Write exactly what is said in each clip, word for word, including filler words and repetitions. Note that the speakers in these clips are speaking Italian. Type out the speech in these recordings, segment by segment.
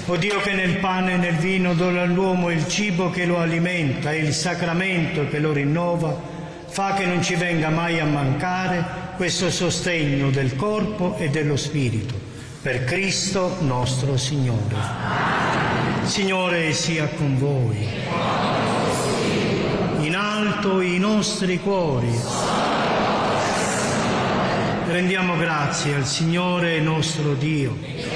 O Dio che nel pane e nel vino dona all'uomo il cibo che lo alimenta e il sacramento che lo rinnova, fa che non ci venga mai a mancare questo sostegno del corpo e dello spirito. Per Cristo nostro Signore. Signore sia con voi. In alto i nostri cuori. Rendiamo grazie al Signore nostro Dio.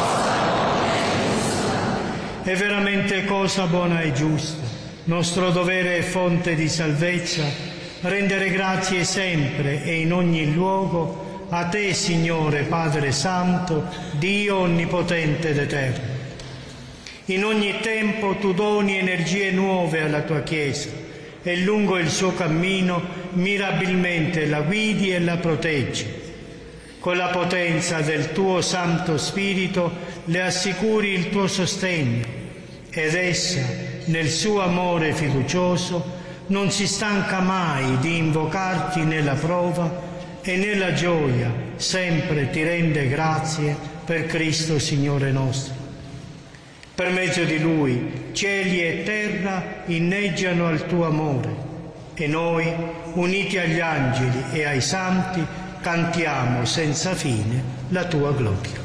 È veramente cosa buona e giusta, nostro dovere e fonte di salvezza, rendere grazie sempre e in ogni luogo a Te, Signore Padre Santo, Dio Onnipotente ed Eterno. In ogni tempo Tu doni energie nuove alla Tua Chiesa e lungo il suo cammino mirabilmente la guidi e la proteggi. Con la potenza del Tuo Santo Spirito le assicuri il Tuo sostegno ed essa, nel suo amore fiducioso, non si stanca mai di invocarti nella prova e nella gioia sempre ti rende grazie per Cristo Signore nostro. Per mezzo di Lui cieli e terra inneggiano al Tuo amore e noi, uniti agli angeli e ai santi, cantiamo senza fine la Tua gloria.